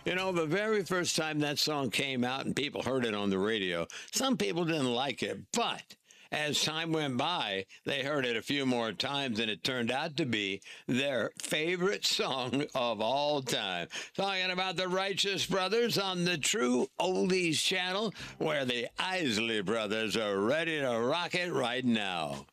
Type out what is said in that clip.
You know, the very first time that song came out and people heard it on the radio, some people didn't like it, but as time went by, they heard it a few more times, and it turned out to be their favorite song of all time. Talking about the Righteous Brothers on the True Oldies channel, where the Isley Brothers are ready to rock it right now.